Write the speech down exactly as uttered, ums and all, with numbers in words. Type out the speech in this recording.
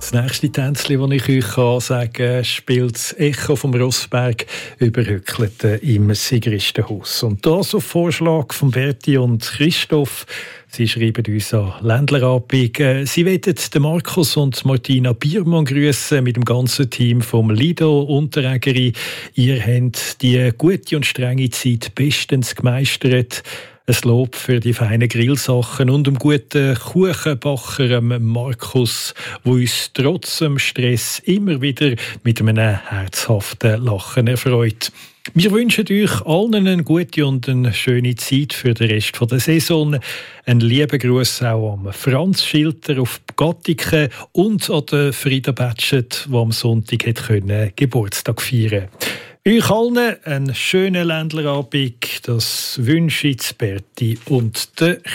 Das nächste Tänzchen, das ich euch kann sagen kann, spielt das Echo vom Rossberg über Hückleten im Sigristenhaus. Und das auf Vorschlag von Berti und Christoph. Sie schreiben uns an Ländlerabend. Sie wollen den Markus und Martina Biermann grüßen mit dem ganzen Team vom Lido Unterägeri. Ihr habt die gute und strenge Zeit bestens gemeistert. Ein Lob für die feinen Grillsachen und dem guten Kuchenbacher Markus, der uns trotz dem Stress immer wieder mit einem herzhaften Lachen erfreut. Wir wünschen euch allen eine gute und eine schöne Zeit für den Rest der Saison. Einen lieben Gruß auch an Franz Schilter auf Gattiken und an den Frieda Batschet, der am Sonntag hat Geburtstag feiern konnte. Euch allen einen schönen Ländlerabend. Das wünsche ich Berti und der